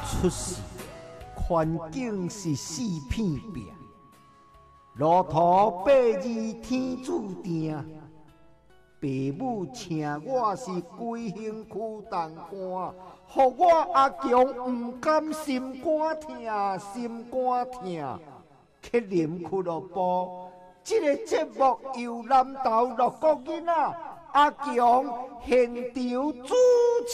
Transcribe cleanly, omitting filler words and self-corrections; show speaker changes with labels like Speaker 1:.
Speaker 1: 出世，环境是四片壁，路途八字天注定。父母请我是规身躯重汗，互我阿强毋甘心肝疼，心肝疼。克林俱乐部，这个节目由南投6个囡仔阿强现场主持。